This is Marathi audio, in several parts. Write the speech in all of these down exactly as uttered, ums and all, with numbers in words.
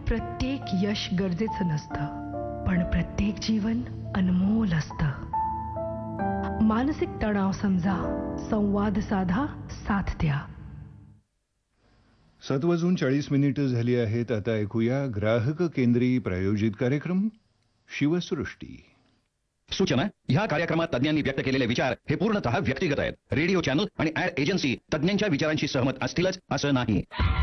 प्रत्येक यश गरजेचं नसतं, पण प्रत्येक जीवन अनमोल असतं. मानसिक तणाव समजा, संवाद साधा, साथ द्या. सात वाजून चाळीस मिनिटं झाली आहेत. आता ऐकूया ग्राहक केंद्री प्रायोजित कार्यक्रम शिवसृष्टी. सूचना: ह्या कार्यक्रमात तज्ञांनी व्यक्त केलेले विचार हे पूर्णतः व्यक्तिगत आहेत. रेडिओ चॅनल आणि ऍड एजन्सी तज्ञांच्या विचारांशी सहमत असतीलच असं नाही.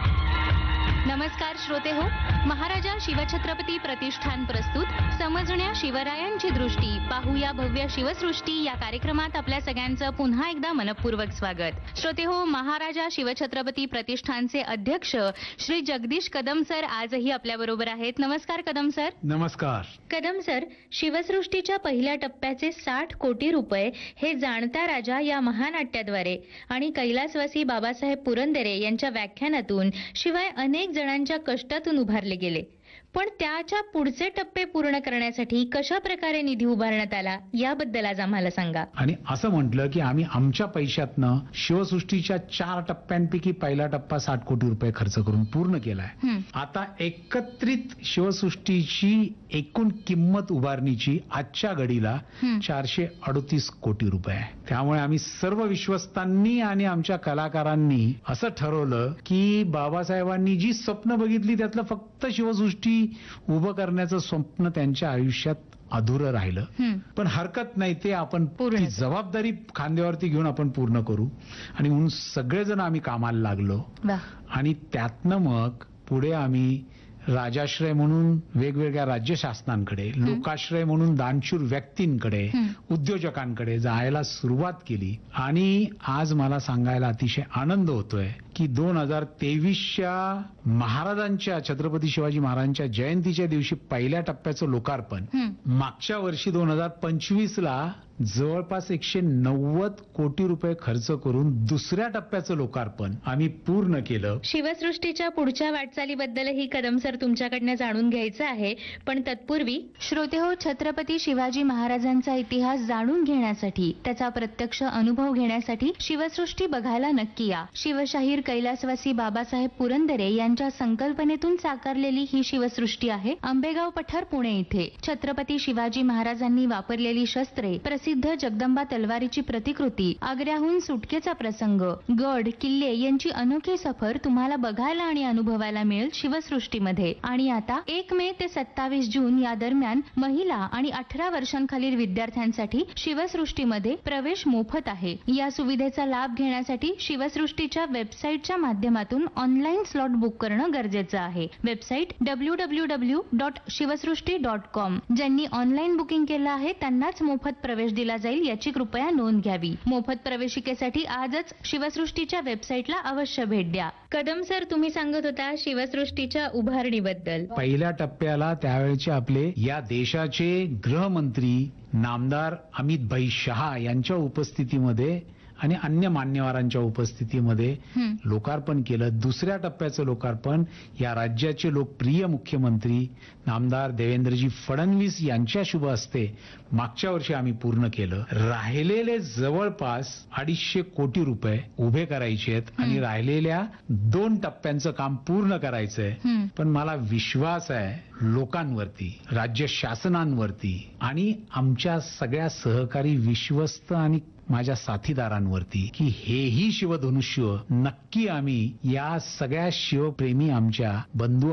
नमस्कार श्रोते हो, महाराजा शिवछत्रपती प्रतिष्ठान प्रस्तुत समजण्या शिवरायांची दृष्टी, पाहूया भव्य शिवसृष्टी या कार्यक्रमात आपल्या सगळ्यांचं पुन्हा एकदा मनपूर्वक स्वागत. श्रोते हो, महाराजा शिवछत्रपती प्रतिष्ठानचे अध्यक्ष श्री जगदीश कदम सर आजही आपल्या बरोबर आहेत. नमस्कार कदम सर. नमस्कार कदम सर. शिवसृष्टीच्या पहिल्या टप्प्याचे साठ कोटी रुपये हे जाणता राजा या महानाट्याद्वारे आणि कैलासवासी बाबासाहेब पुरंदरे यांच्या व्याख्यानातून शिवाय अनेक जणांच्या कष्टातून उभारले गेले. पण त्याच्या पुढचे टप्पे पूर्ण करण्यासाठी कशा प्रकारे निधी उभारण्यात आला याबद्दल आज आम्हाला सांगा. आणि असं म्हटलं की आम्ही आमच्या पैशातनं शिवसृष्टीच्या चार टप्प्यांपैकी पहिला टप्पा साठ कोटी रुपये खर्च करून पूर्ण केलाय. आता एकत्रित शिवसृष्टीची एकूण किंमत उभारणीची आजच्या घडीला चारशे अडतीस कोटी रुपये आहे. त्यामुळे आम्ही सर्व विश्वस्तांनी आणि आमच्या कलाकारांनी असं ठरवलं की बाबासाहेबांनी जी स्वप्न बघितली त्यातलं फक्त शिवसृष्टी उभं करण्याचं स्वप्न त्यांच्या आयुष्यात अधुरं राहिलं. पण हरकत नाही, ते आपण ती जबाबदारी खांद्यावरती घेऊन आपण पूर्ण करू. आणि म्हणून सगळेजण आम्ही कामाला लागलो. आणि त्यातनं मग पुढे आम्ही राजाश्रय म्हणून वेगवेगळ्या राज्य शासनांकडे, लोकाश्रय म्हणून दानशूर व्यक्तींकडे, उद्योजकांकडे जायला सुरुवात केली. आणि आज मला सांगायला अतिशय आनंद होतोय की दोन हजार तेवीसच्या महाराजांच्या, छत्रपती शिवाजी महाराजांच्या जयंतीच्या दिवशी पहिल्या टप्प्याचं लोकार्पण, मागच्या वर्षी दोन हजार पंचवीस ला जवळपास एकशे नव्वद कोटी रुपये खर्च करून दुसऱ्या टप्प्याचं लोकार्पण आम्ही पूर्ण केलं. शिवसृष्टीच्या पुढच्या वाटचालीबद्दलही कदम सर तुमच्याकडनं जाणून घ्यायचं आहे. पण तत्पूर्वी श्रोते हो, छत्रपती शिवाजी महाराजांचा इतिहास जाणून घेण्यासाठी, त्याचा प्रत्यक्ष अनुभव घेण्यासाठी शिवसृष्टी बघायला नक्की या. शिवशाहीर कैलासवासी बाबासाहेब पुरंदरे यांच्या संकल्पनेतून साकारलेली ही शिवसृष्टी आहे आंबेगाव पठार, पुणे इथे. छत्रपती शिवाजी महाराजांनी वापरलेली शस्त्रे, प्रसिद्ध जगदंबा तलवारीची प्रतिकृती, आग्र्याहून सुटकेचा प्रसंग, गड किल्ले यांची अनोखी सफर तुम्हाला बघायला आणि अनुभवायला मिळेल शिवसृष्टीमध्ये. आणि आता एक मे ते सत्तावीस जून या दरम्यान महिला आणि अठरा वर्षांखालील विद्यार्थ्यांसाठी शिवसृष्टीमध्ये प्रवेश मोफत आहे. या सुविधेचा लाभ घेण्यासाठी शिवसृष्टीच्या वेबसाईटच्या माध्यमातून ऑनलाईन स्लॉट बुक करणं गरजेचं आहे. Website W W W dot Shivsrushti dot com. ज्यांनी ऑनलाईन बुकिंग केलं आहे त्यांनाच मोफत प्रवेश दिला जाईल याची कृपया नोंद घ्यावी. मोफत प्रवेशिकेसाठी आजच शिवसृष्टीच्या वेबसाईटला अवश्य भेट द्या. कदम सर, तुम्ही सांगत होता शिवसृष्टीच्या उभारणीबद्दल. पहिल्या टप्प्याला त्यावेळेचे आपले या देशाचे गृहमंत्री नामदार अमित भाई शहा यांच्या उपस्थितीमध्ये आणि अन्य मान्यवरांच्या उपस्थितीमध्ये लोकार्पण केलं. दुसऱ्या टप्प्याचं लोकार्पण या राज्याचे लोकप्रिय मुख्यमंत्री नामदार देवेंद्रजी फडणवीस यांच्या शुभ हस्ते मागच्या वर्षी आम्ही पूर्ण केलं. राहिलेले जवळपास अडीचशे कोटी रुपये उभे करायचे आहेत आणि राहिलेल्या दोन टप्प्यांचं काम पूर्ण करायचंय. पण मला विश्वास आहे लोकांवरती, राज्य शासनांवरती आणि आमच्या सगळ्या सहकारी विश्वस्त आणि माझ्या साथीदारांवरती की हेही शिवधनुष्य नक्की आम्ही या सगळ्या शिवप्रेमी आमच्या बंधू